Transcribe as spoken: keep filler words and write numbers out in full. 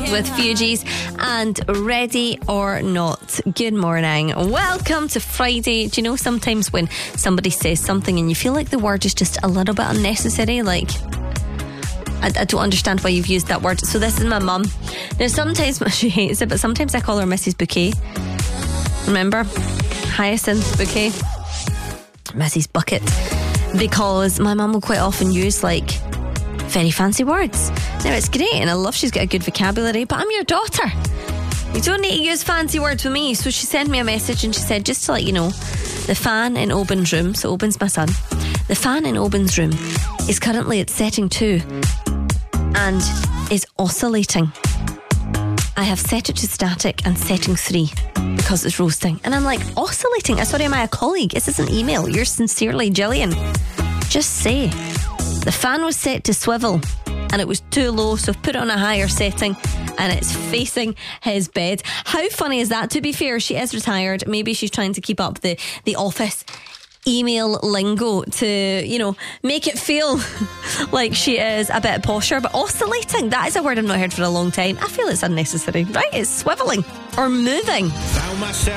with Fugees and Ready or Not. Good morning. Welcome to Friday. Do you know sometimes when somebody says something and you feel like the word is just a little bit unnecessary? Like, I, I don't understand why you've used that word. So this is my mum. Now sometimes she hates it, but sometimes I call her Missus Bouquet. Remember? Hyacinth Bouquet. Missus Bucket. Because my mum will quite often use like very fancy words. Now it's great and I love she's got a good vocabulary, but I'm your daughter. You don't need to use fancy words with me. So she sent me a message and she said, just to let you know, the fan in Oben's room, so Oben's my son, the fan in Oben's room is currently at setting two and is oscillating. I have set it to static and setting three because it's roasting. And I'm like, oscillating? I'm sorry, am I a colleague? This is an email. You're sincerely Gillian. Just say the fan was set to swivel and it was too low, so I've put it on a higher setting and it's facing his bed. How funny is that? To be fair, she is retired. Maybe she's trying to keep up the, the office email lingo to, you know, make it feel like she is a bit posher. But oscillating, that is a word I've not heard for a long time. I feel it's unnecessary, right? It's swiveling or moving.